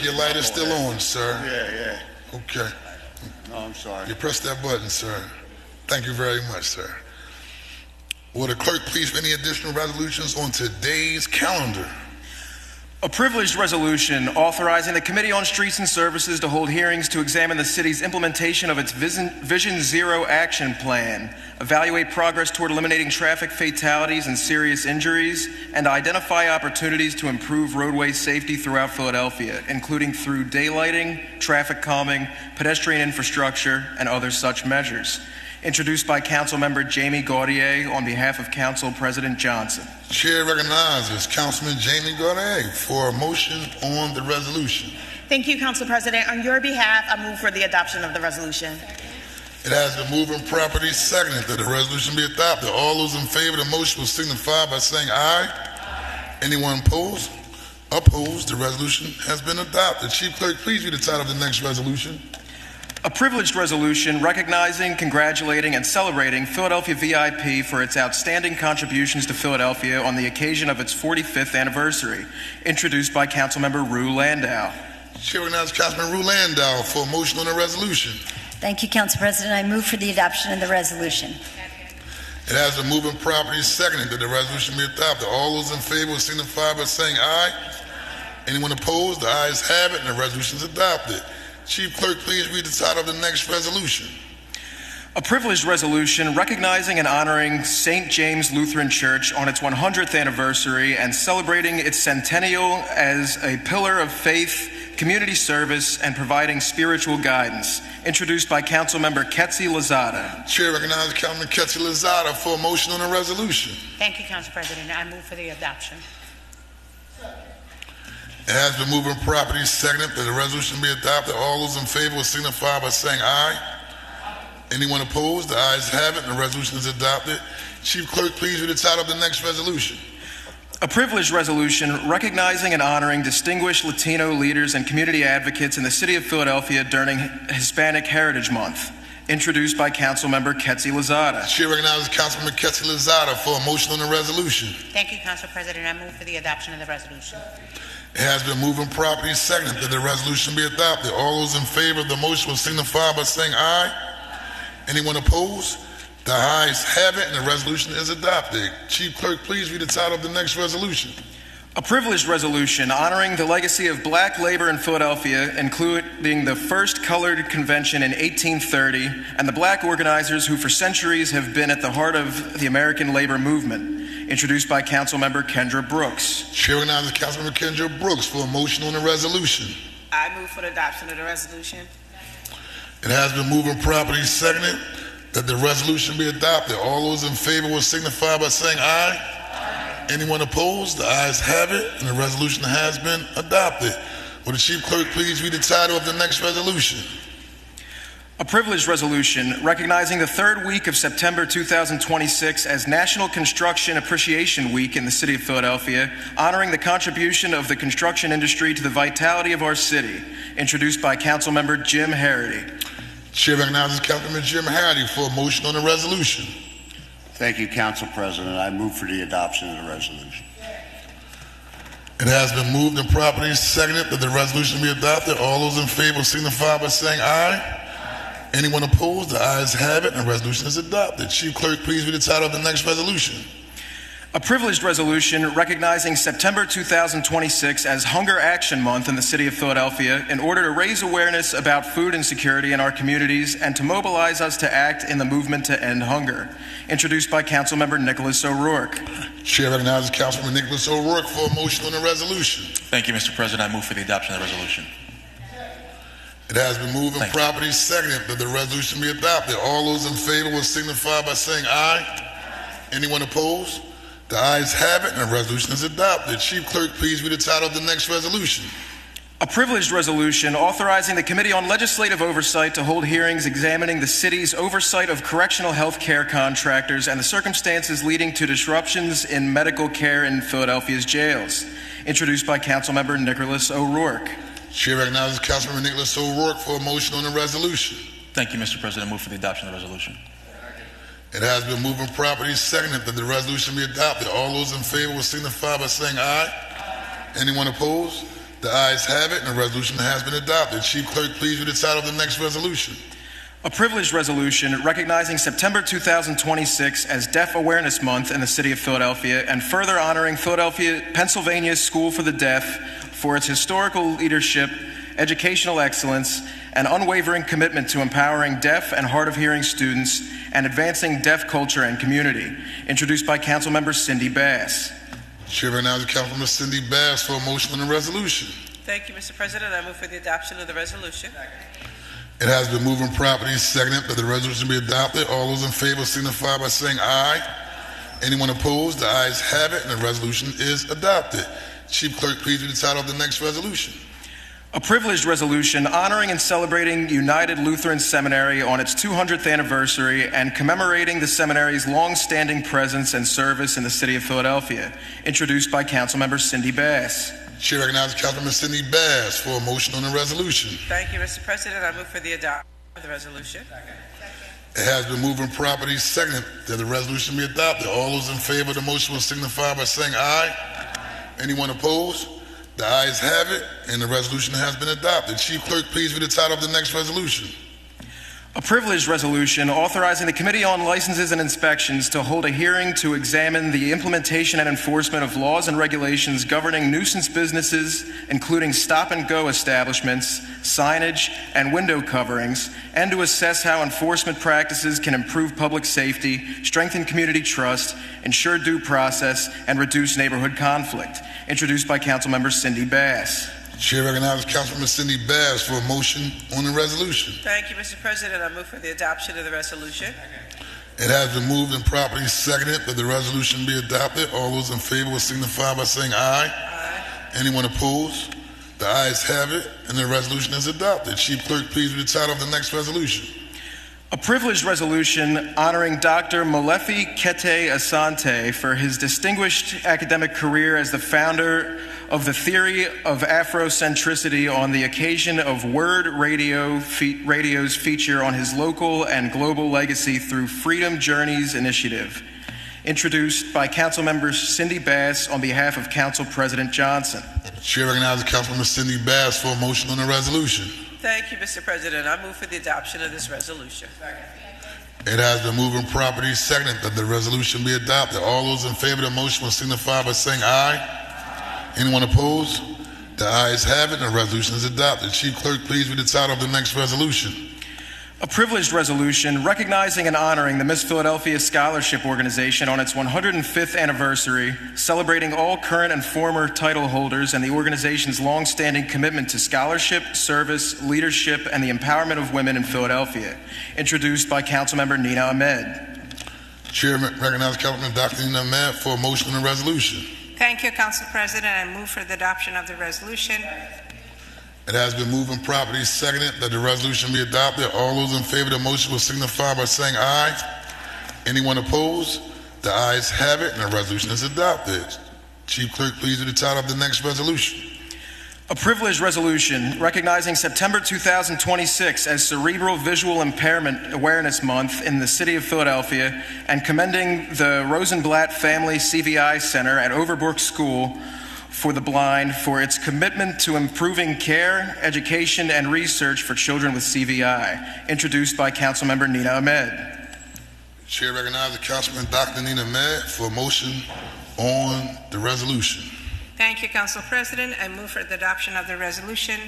your light is still on, sir. Yeah. Okay. No, I'm sorry. You press that button, sir. Thank you very much, sir. Will the clerk please read any additional resolutions on today's calendar? A privileged resolution authorizing the Committee on Streets and Services to hold hearings to examine the city's implementation of its Vision Zero action plan, evaluate progress toward eliminating traffic fatalities and serious injuries, and identify opportunities to improve roadway safety throughout Philadelphia, including through daylighting, traffic calming, pedestrian infrastructure, and other such measures. Introduced by Councilmember Jamie Gaudier on behalf of Council President Johnson. Chair recognizes Councilman Jamie Gaudier for a motion on the resolution. Thank you, Council President. On your behalf, I move for the adoption of the resolution. It has been moved and properly seconded that the resolution be adopted. All those in favor of the motion will signify by saying aye. Anyone opposed? Opposed. The resolution has been adopted. Chief Clerk, please read the title of the next resolution. A privileged resolution recognizing, congratulating, and celebrating Philadelphia VIP for its outstanding contributions to Philadelphia on the occasion of its 45th anniversary, introduced by Councilmember Rue Landau. Chair recognizes Councilman Rue Landau for a motion on the resolution. Thank you, Council President. I move for the adoption of the resolution. It has been moved and properly seconded that the resolution be adopted. All those in favor will signify by saying aye. Anyone opposed? The ayes have it, and the resolution is adopted. Chief Clerk, please read the title of the next resolution. A privileged resolution recognizing and honoring St. James Lutheran Church on its 100th anniversary and celebrating its centennial as a pillar of faith, community service, and providing spiritual guidance. Introduced by Councilmember Ketsi Lozada. Chair recognizes Councilman Ketsi Lozada for a motion on the resolution. Thank you, Council President. I move for the adoption. It has been moved and properly seconded that the resolution be adopted. All those in favor will signify by saying aye. Anyone opposed? The ayes have it, and the resolution is adopted. Chief Clerk, please read the title of the next resolution. A privileged resolution recognizing and honoring distinguished Latino leaders and community advocates in the city of Philadelphia during Hispanic Heritage Month. Introduced by Councilmember Ketsi Lozada. Chair recognizes Councilman Ketsi Lozada for a motion on the resolution. Thank you, Council President. I move for the adoption of the resolution. It has been moved and properly seconded that the resolution be adopted. All those in favor of the motion will signify by saying aye. Anyone opposed? The ayes have it, and the resolution is adopted. Chief Clerk, please read the title of the next resolution. A privileged resolution honoring the legacy of black labor in Philadelphia, including the first colored convention in 1830 and the black organizers who for centuries have been at the heart of the American labor movement. Introduced by Councilmember Kendra Brooks. Chair recognizes Councilmember Kendra Brooks for a motion on the resolution. I move for the adoption of the resolution. It has been moved and properly seconded that the resolution be adopted. All those in favor will signify by saying aye. Anyone opposed? The ayes have it, and the resolution has been adopted. Will the Chief Clerk please read the title of the next resolution? A privileged resolution recognizing the third week of September 2026 as National Construction Appreciation Week in the city of Philadelphia, honoring the contribution of the construction industry to the vitality of our city. Introduced by Councilmember Jim Harity. Chair recognizes Councilman Jim Harity for a motion on the resolution. Thank you, Council President. I move for the adoption of the resolution. It has been moved and properly seconded that the resolution be adopted. All those in favor signify by saying aye. Anyone opposed? The ayes have it, and the resolution is adopted. Chief Clerk, please read the title of the next resolution. A privileged resolution recognizing September 2026 as Hunger Action Month in the city of Philadelphia in order to raise awareness about food insecurity in our communities and to mobilize us to act in the movement to end hunger. Introduced by Councilmember Nicholas O'Rourke. Chair recognizes Councilman Nicholas O'Rourke for a motion on the resolution. Thank you, Mr. President. I move for the adoption of the resolution. It has been moved and properly seconded that the resolution be adopted. All those in favor will signify by saying aye. Anyone opposed? The ayes have it, and the resolution is adopted. Chief Clerk, please read the title of the next resolution. A privileged resolution authorizing the Committee on Legislative Oversight to hold hearings examining the city's oversight of correctional health care contractors and the circumstances leading to disruptions in medical care in Philadelphia's jails. Introduced by Councilmember Nicholas O'Rourke. Chair recognizes Councilman Nicholas O'Rourke for a motion on the resolution. Thank you, Mr. President. I move for the adoption of the resolution. It has been moved and properly seconded that the resolution be adopted. All those in favor will signify by saying aye. Anyone opposed? The ayes have it, and the resolution has been adopted. Chief Clerk, please read the title of the next resolution. A privileged resolution recognizing September 2026 as Deaf Awareness Month in the City of Philadelphia and further honoring Philadelphia, Pennsylvania's School for the Deaf for its historical leadership, educational excellence, and unwavering commitment to empowering deaf and hard of hearing students and advancing deaf culture and community. Introduced by Councilmember Cindy Bass. Chair recognizes Councilmember Cindy Bass for a motion on the resolution. Thank you, Mr. President. I move for the adoption of the resolution. It has been moved and properly seconded that the resolution be adopted. All those in favor signify by saying aye. Anyone opposed? The ayes have it, and the resolution is adopted. Chief Clerk, please read the title of the next resolution. A privileged resolution honoring and celebrating United Lutheran Seminary on its 200th anniversary and commemorating the seminary's long-standing presence and service in the City of Philadelphia. Introduced by Councilmember Cindy Bass. Chair recognizes Councilmember Cindy Bass for a motion on the resolution. Thank you, Mr. President. I move for the adoption of the resolution. It has been moved and properly seconded that the resolution be adopted. All those in favor of the motion will signify by saying aye. Anyone opposed? The ayes have it, and the resolution has been adopted. Chief Clerk, please read the title of the next resolution. A privileged resolution authorizing the Committee on Licenses and Inspections to hold a hearing to examine the implementation and enforcement of laws and regulations governing nuisance businesses, including stop-and-go establishments, signage, and window coverings, and to assess how enforcement practices can improve public safety, strengthen community trust, ensure due process, and reduce neighborhood conflict. Introduced by Councilmember Cindy Bass. Chair recognizes Councilmember Cindy Bass for a motion on the resolution. Thank you, Mr. President. I move for the adoption of the resolution. It has been moved and properly seconded that the resolution be adopted. All those in favor will signify by saying aye. Aye. Anyone opposed? The ayes have it, and the resolution is adopted. Chief Clerk, please read the title of the next resolution. A privileged resolution honoring Dr. Molefi Kete Asante for his distinguished academic career as the founder of the theory of Afrocentricity on the occasion of Word Radio's feature on his local and global legacy through Freedom Journeys Initiative. Introduced by Councilmember Cindy Bass on behalf of Council President Johnson. Chair recognizes Councilmember Cindy Bass for a motion on the resolution. Thank you, Mr. President. I move for the adoption of this resolution. It has been moved and properly seconded that the resolution be adopted. All those in favor of the motion will signify by saying aye. Anyone opposed? The ayes have it, and the resolution is adopted. Chief Clerk, please read the title of the next resolution. A privileged resolution recognizing and honoring the Miss Philadelphia Scholarship Organization on its 105th anniversary, celebrating all current and former title holders and the organization's long-standing commitment to scholarship, service, leadership, and the empowerment of women in Philadelphia. Introduced by Councilmember Nina Ahmed. Chair recognizes Councilman Dr. Nina Ahmed for a motion on the resolution. Thank you, Council President. I move for the adoption of the resolution. It has been moved and properly seconded that the resolution be adopted. All those in favor of the motion will signify by saying aye. Anyone opposed? The ayes have it, and the resolution is adopted. Chief Clerk, please read the title of the next resolution. A privileged resolution recognizing September 2026 as Cerebral Visual Impairment Awareness Month in the City of Philadelphia and commending the Rosenblatt Family CVI Center at Overbrook School for the Blind for its commitment to improving care, education, and research for children with CVI. Introduced by Councilmember Nina Ahmed. Chair recognizes Councilman Dr. Nina Ahmed for a motion on the resolution. Thank you, Council President. I move for the adoption of the resolution.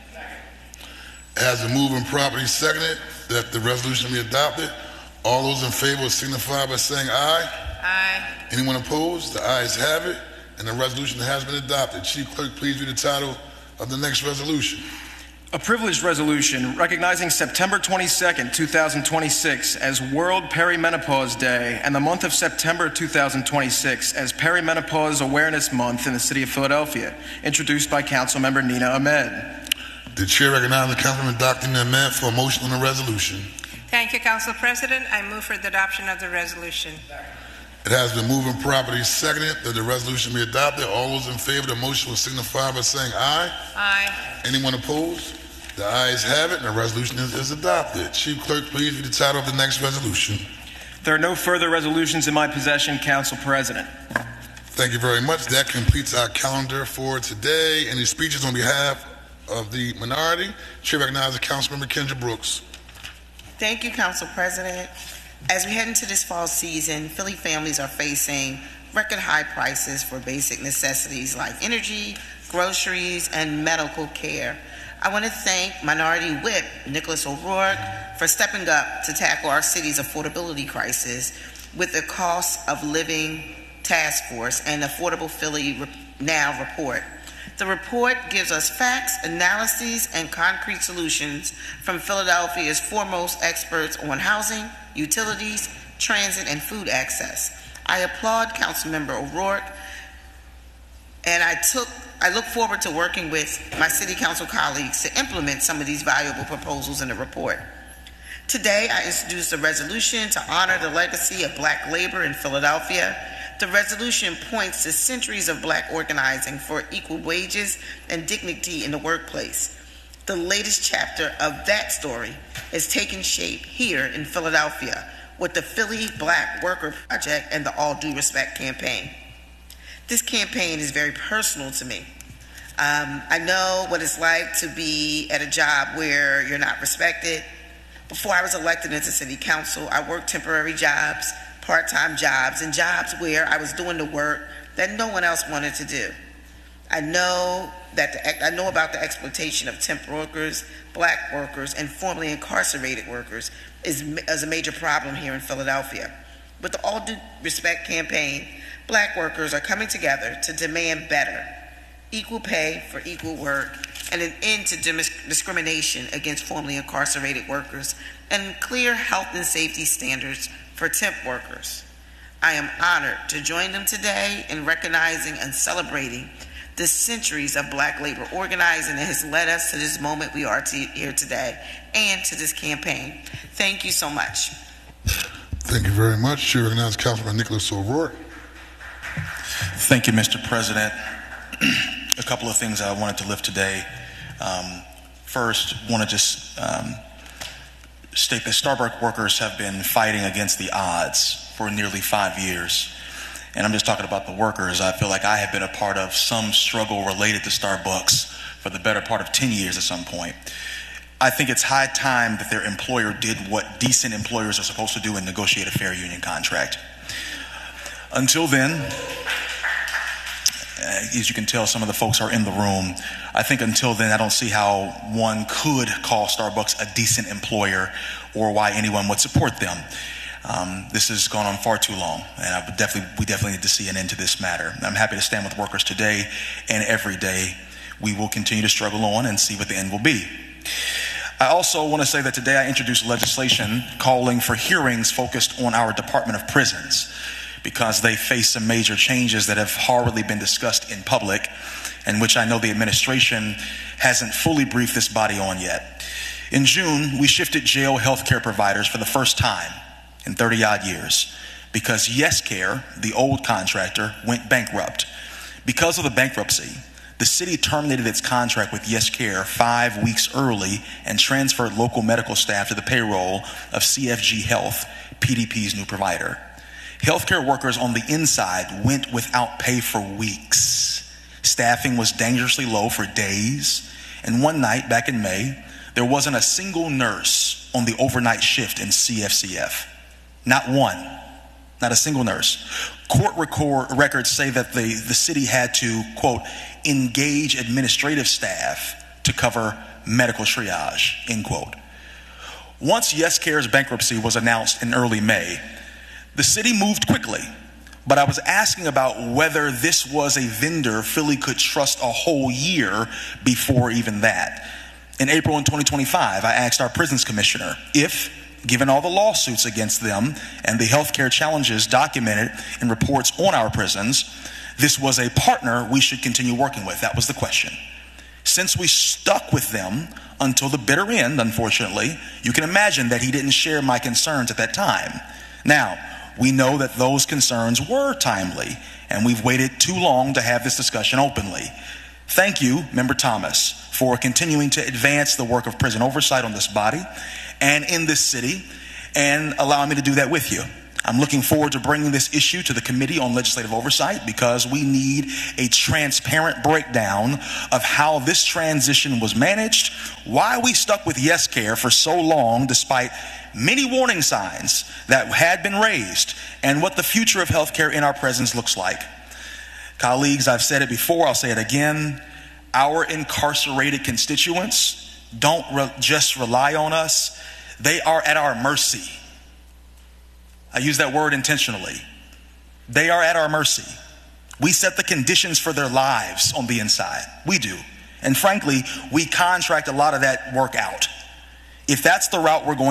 It has been moved and properly seconded that the resolution be adopted. All those in favor will signify by saying aye. Aye. Anyone opposed? The ayes have it, and the resolution has been adopted. Chief Clerk, please read the title of the next resolution. A privileged resolution recognizing September 22nd, 2026 as World Perimenopause Day and the month of September 2026 as Perimenopause Awareness Month in the City of Philadelphia. Introduced by Councilmember Nina Ahmed. The Chair recognizes Councilman Dr. Nina Ahmed for a motion on the resolution. Thank you, Council President. I move for the adoption of the resolution. It has been moved and properly seconded that the resolution be adopted. All those in favor of the motion will signify by saying aye. Aye. Anyone opposed? The ayes have it, and the resolution is adopted. Chief Clerk, please read the title of the next resolution. There are no further resolutions in my possession, Council President. Thank you very much. That completes our calendar for today. Any speeches on behalf of the minority? Chair recognizes Councilmember Kendra Brooks. Thank you, Council President. As we head into this fall season, Philly families are facing record high prices for basic necessities like energy, groceries, and medical care. I want to thank Minority Whip Nicholas O'Rourke for stepping up to tackle our city's affordability crisis with the Cost of Living Task Force and Affordable Philly Now report. The report gives us facts, analyses, and concrete solutions from Philadelphia's foremost experts on housing, utilities, transit, and food access. I applaud Councilmember O'Rourke, and I look forward to working with my City Council colleagues to implement some of these valuable proposals in the report. Today, I introduced a resolution to honor the legacy of Black labor in Philadelphia. The resolution points to centuries of Black organizing for equal wages and dignity in the workplace. The latest chapter of that story is taking shape here in Philadelphia with the Philly Black Worker Project and the All Due Respect campaign. This campaign is very personal to me. I know what it's like to be at a job where you're not respected. Before I was elected into City Council, I worked temporary jobs, part-time jobs, and jobs where I was doing the work that no one else wanted to do. I know about the exploitation of temp workers, Black workers, and formerly incarcerated workers is a major problem here in Philadelphia. With the All Due Respect campaign, Black workers are coming together to demand better, equal pay for equal work, and an end to discrimination against formerly incarcerated workers, and clear health and safety standards for temp workers. I am honored to join them today in recognizing and celebrating the centuries of Black labor organizing that has led us to this moment we are here today and to this campaign. Thank you so much. Thank you very much. Chair recognizes Councilman Nicholas O'Rourke. Thank you, Mr. President. A couple of things I wanted to lift today. First, want to just state that Starbucks workers have been fighting against the odds for nearly 5 years. And I'm just talking about the workers. I feel like I have been a part of some struggle related to Starbucks for the better part of 10 years at some point. I think it's high time that their employer did what decent employers are supposed to do and negotiate a fair union contract. Until then, as you can tell, some of the folks are in the room. I think until then, I don't see how one could call Starbucks a decent employer or why anyone would support them. This has gone on far too long, and we definitely need to see an end to this matter. I'm happy to stand with workers today and every day. We will continue to struggle on and see what the end will be. I also want to say that today I introduced legislation calling for hearings focused on our Department of Prisons, because they face some major changes that have hardly been discussed in public, and which I know the administration hasn't fully briefed this body on yet. In June, we shifted jail healthcare providers for the first time in 30-odd years because YesCare, the old contractor, went bankrupt. Because of the bankruptcy, the city terminated its contract with YesCare 5 weeks early and transferred local medical staff to the payroll of CFG Health, PDP's new provider. Healthcare workers on the inside went without pay for weeks. Staffing was dangerously low for days. And one night back in May, there wasn't a single nurse on the overnight shift in CFCF. Not one. Not a single nurse. Court records say that the city had to, quote, engage administrative staff to cover medical triage, end quote. Once YesCare's bankruptcy was announced in early May, the city moved quickly, but I was asking about whether this was a vendor Philly could trust a whole year before even that. In April in 2025, I asked our prisons commissioner if, given all the lawsuits against them and the healthcare challenges documented in reports on our prisons, this was a partner we should continue working with. That was the question. Since we stuck with them until the bitter end, unfortunately, you can imagine that he didn't share my concerns at that time. Now, we know that those concerns were timely, and we've waited too long to have this discussion openly. Thank you, Member Thomas, for continuing to advance the work of prison oversight on this body and in this city, and allowing me to do that with you. I'm looking forward to bringing this issue to the Committee on Legislative Oversight because we need a transparent breakdown of how this transition was managed, why we stuck with YesCare for so long despite many warning signs that had been raised, and what the future of healthcare in our presence looks like. Colleagues, I've said it before, I'll say it again. Our incarcerated constituents don't just rely on us. They are at our mercy. I use that word intentionally. They are at our mercy. We set the conditions for their lives on the inside. We do. And frankly, we contract a lot of that work out. If that's the route we're going